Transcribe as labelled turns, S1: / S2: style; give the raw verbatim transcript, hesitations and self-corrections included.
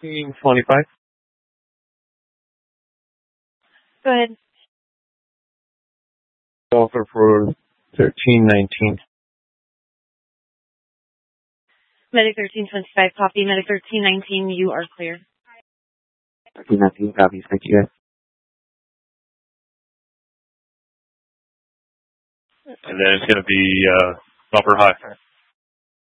S1: thirteen twenty-five.
S2: Go ahead.
S1: Offer for thirteen nineteen.
S2: Medic thirteen twenty-five, copy. Medic thirteen nineteen, you are clear.
S3: thirteen nineteen, copy. Thank you, guys.
S4: And then it's going to be uh, upper high.